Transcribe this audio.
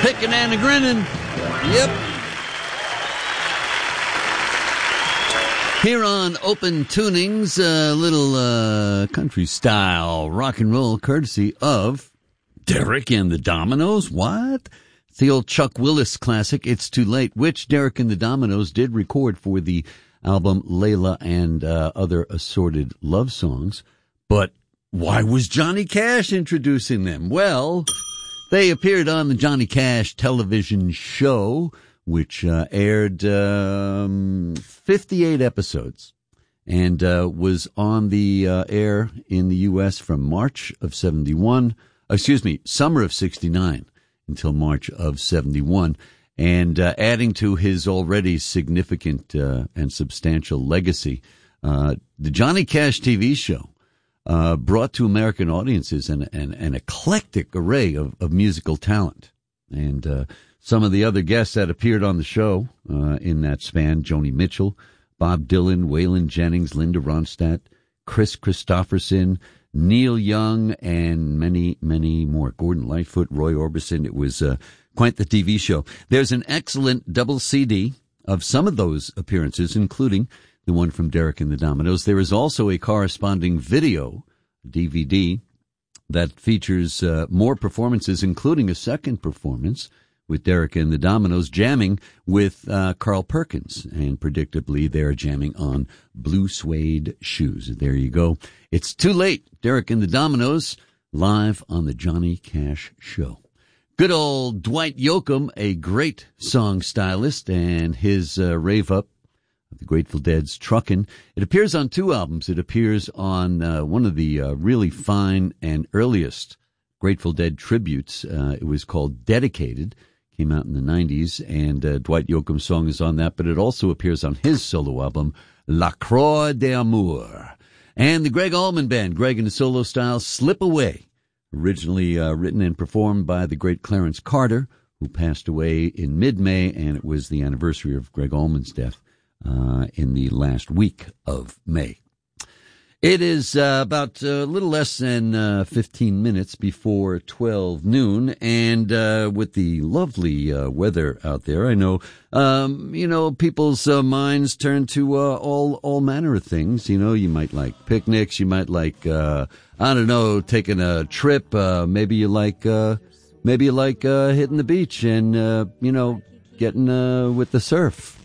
picking and a grinning. Yep. Here on Open Tunings, a little country style rock and roll courtesy of Derek and the Dominoes. What? It's the old Chuck Willis classic, It's Too Late, which Derek and the Dominoes did record for the album Layla and other assorted love songs. But why was Johnny Cash introducing them? Well, they appeared on the Johnny Cash television show, which aired 58 episodes and was on the air in the U.S. from summer of 69 until March of 71. And adding to his already significant and substantial legacy, the Johnny Cash TV show brought to American audiences an eclectic array of musical talent. And some of the other guests that appeared on the show in that span, Joni Mitchell, Bob Dylan, Waylon Jennings, Linda Ronstadt, Chris Christopherson, Neil Young, and many, many more. Gordon Lightfoot, Roy Orbison. It was quite the TV show. There's an excellent double CD of some of those appearances, including the one from Derek and the Dominoes. There is also a corresponding video, DVD, that features more performances, including a second performance with Derek and the Dominoes jamming with Carl Perkins. And predictably, they're jamming on Blue Suede Shoes. There you go. It's Too Late. Derek and the Dominoes live on the Johnny Cash Show. Good old Dwight Yoakam, a great song stylist, and his rave up of the Grateful Dead's Truckin'. It appears on two albums. It appears on one of the really fine and earliest Grateful Dead tributes. It was called Dedicated. Came out in the 90s, and Dwight Yoakam's song is on that, but it also appears on his solo album, La Croix d'Amour. And the Greg Allman Band, Greg in the solo style, Slip Away, originally written and performed by the great Clarence Carter, who passed away in mid-May, and it was the anniversary of Greg Allman's death in the last week of May. It is about a little less than 15 minutes before 12 noon, and with the lovely weather out there, I know, people's minds turn to all manner of things. You might like picnics, you might like, taking a trip. Maybe you like hitting the beach and, getting with the surf.